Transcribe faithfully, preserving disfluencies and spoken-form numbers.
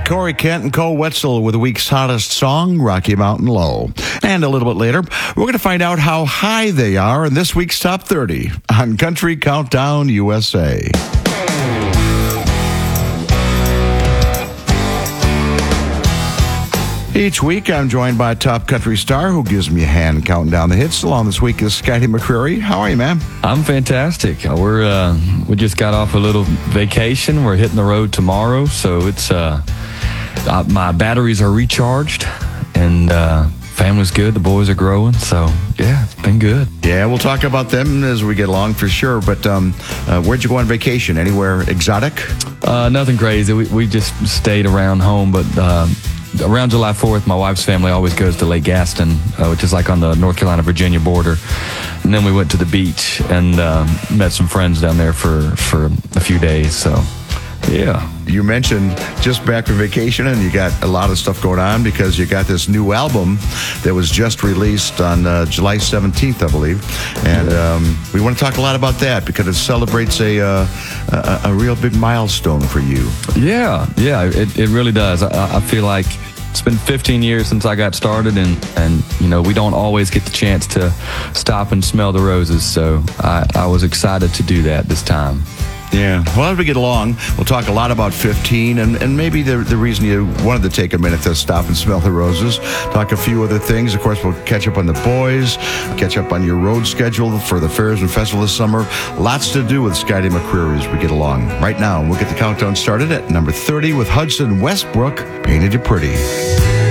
Corey Kent and Cole Wetzel with the week's hottest song, Rocky Mountain Low. And a little bit later, we're going to find out how high they are in this week's Top thirty on Country Countdown U S A. Each week, I'm joined by a top country star who gives me a hand counting down the hits. Along this week is Scotty McCreery. How are you, man? I'm fantastic. We're uh, we just got off a little vacation. We're hitting the road tomorrow, so it's uh, uh, my batteries are recharged, and uh, family's good. The boys are growing, so yeah, it's been good. Yeah, we'll talk about them as we get along for sure. But um, uh, where'd you go on vacation? Anywhere exotic? Uh, nothing crazy. We we just stayed around home, but. Uh, Around July fourth, my wife's family always goes to Lake Gaston, uh, which is like on the North Carolina-Virginia border. And then we went to the beach and um, met some friends down there for, for a few days. So, yeah. You mentioned just back from vacation, and you got a lot of stuff going on because you got this new album that was just released on uh, July seventeenth, I believe. And um, we want to talk a lot about that because it celebrates a, uh, a, a real big milestone for you. Yeah, yeah, it, it really does. I, I feel like it's been fifteen years since I got started, and, and you know, we don't always get the chance to stop and smell the roses. So I, I was excited to do that this time. Yeah. Well, as we get along, we'll talk a lot about fifteen and, and maybe the, the reason you wanted to take a minute to stop and smell the roses. Talk a few other things. Of course, we'll catch up on the boys, catch up on your road schedule for the fairs and festival this summer. Lots to do with Scotty McCreery as we get along. Right now, we'll get the countdown started at number thirty with Hudson Westbrook, Painted You Pretty.